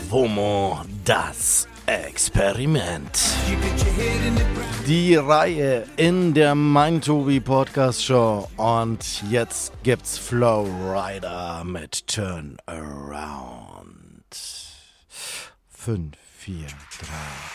FOMO, das Experiment. Die Reihe in der MeinTobi Podcast Show. Und jetzt gibt's Flow Rider mit Turn Around. 5, 4, 3.